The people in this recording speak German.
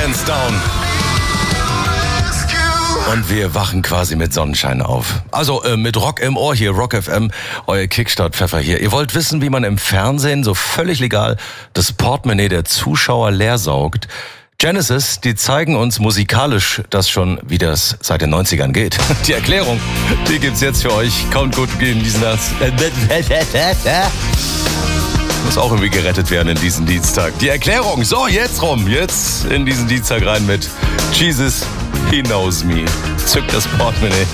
Hands down. Und wir wachen quasi mit Sonnenschein auf. Also mit Rock im Ohr hier, Rock FM, euer Kickstart-Pfeffer hier. Ihr wollt wissen, wie man im Fernsehen so völlig legal das Portemonnaie der Zuschauer leer saugt? Genesis, die zeigen uns musikalisch das schon, wie das seit den 90ern geht. Die Erklärung, die gibt's jetzt für euch. Kommt gut in diesen muss auch irgendwie gerettet werden in diesen Dienstag. Die Erklärung, so jetzt rum, jetzt in diesen Dienstag rein mit Jesus, He Knows Me. Zückt das Portemonnaie.